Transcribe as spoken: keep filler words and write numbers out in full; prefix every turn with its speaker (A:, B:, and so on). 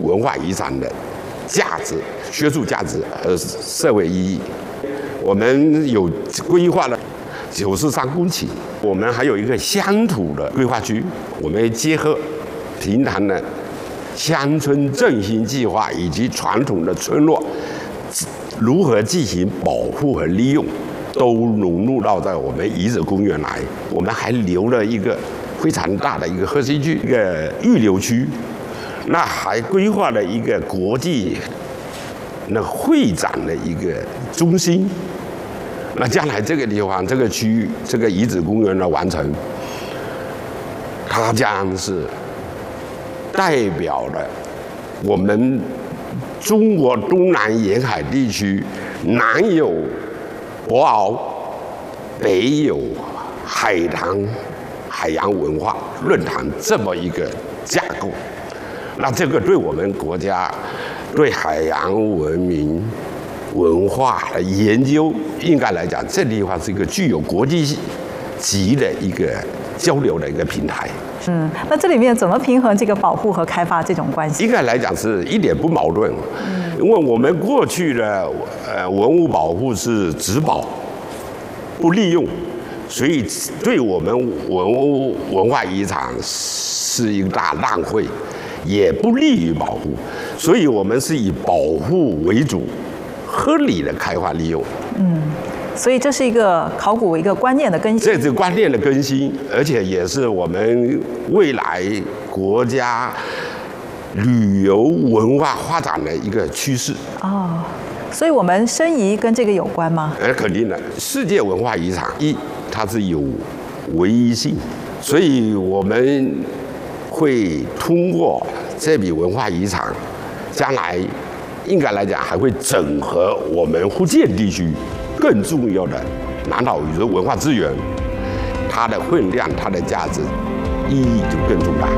A: 文化遗产的价值、学术价值和社会意义。我们有规划了九十三公顷，我们还有一个乡土的规划区，我们结合平潭的乡村振兴计划以及传统的村落如何进行保护和利用，都融入到在我们遗址公园来。我们还留了一个非常大的一个核心区，一个预留区，那还规划了一个国际那会展的一个中心。那将来这个地方、这个区域、这个遗址公园的完成，它将是代表了我们中国东南沿海地区南有博鳌，北有海棠海洋文化论坛这么一个架构。那这个对我们国家对海洋文明文化的研究，应该来讲，这地方是一个具有国际级的一个交流的一个平台。
B: 嗯，那这里面怎么平衡这个保护和开发这种关系？
A: 应该来讲是一点不矛盾，嗯、因为我们过去的呃文物保护是只保不利用，所以对我们文物文化遗产是一个大浪费，也不利于保护，所以我们是以保护为主，合理的开发利用。
B: 嗯。所以这是一个考古一个观念的更新，
A: 这是观念的更新，而且也是我们未来国家旅游文化发展的一个趋势。
B: 哦，所以我们申遗跟这个有关吗？
A: 呃，肯定的。世界文化遗产一，它是有唯一性，所以我们会通过这笔文化遗产，将来应该来讲还会整合我们福建地区更重要的南岛语族文化资源，它的分量、它的价值、意义就更重大。